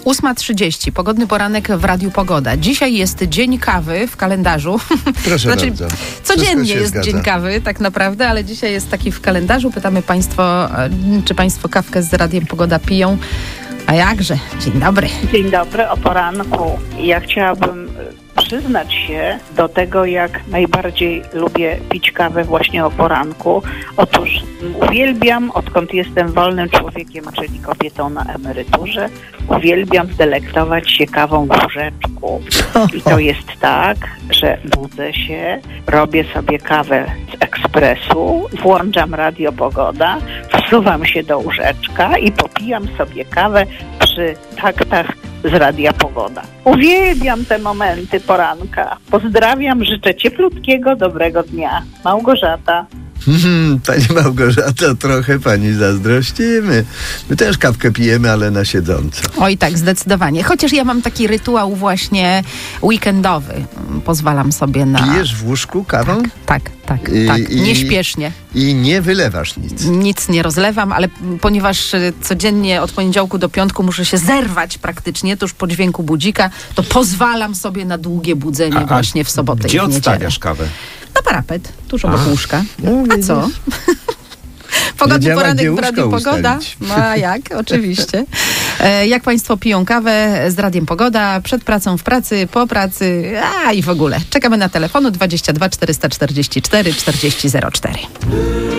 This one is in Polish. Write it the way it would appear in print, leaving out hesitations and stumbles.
8:30. Pogodny poranek w Radiu Pogoda. Dzisiaj jest dzień kawy w kalendarzu. Proszę bardzo. Codziennie jest dzień kawy tak naprawdę, ale dzisiaj jest taki w kalendarzu. Pytamy Państwo, czy Państwo kawkę z Radiem Pogoda piją? A jakże? Dzień dobry. Dzień dobry, o poranku. Ja chciałabym przyznać się do tego, jak najbardziej lubię pić kawę właśnie o poranku. Otóż uwielbiam, odkąd jestem wolnym człowiekiem, czyli kobietą na emeryturze, uwielbiam delektować się kawą w łóżeczku. I to jest tak, że budzę się, robię sobie kawę z ekspresu, włączam Radio Pogoda, wsuwam się do łóżeczka i popijam sobie kawę przy taktach z Radia Pogoda. Uwielbiam te momenty poranka. Pozdrawiam, życzę cieplutkiego, dobrego dnia. Małgorzata. Pani Małgorzata, trochę pani zazdrościmy. My też kawkę pijemy, ale na siedząco. Oj tak, zdecydowanie. Chociaż ja mam taki rytuał właśnie weekendowy. Pozwalam sobie na... Pijesz w łóżku kawą? Tak. Nieśpiesznie. I nie wylewasz nic? Nic nie rozlewam, ale ponieważ codziennie od poniedziałku do piątku muszę się zerwać praktycznie tuż po dźwięku budzika, to pozwalam sobie na długie budzenie właśnie w sobotę i w niedzielę. Gdzie odstawiasz kawę? Na parapet, tuż obok łóżka. A co? Pogodny poranek w Radiu Pogoda. No a jak? Oczywiście. Jak Państwo piją kawę z Radiem Pogoda, przed pracą, w pracy, po pracy, i w ogóle. Czekamy na telefonu 22 444 4004.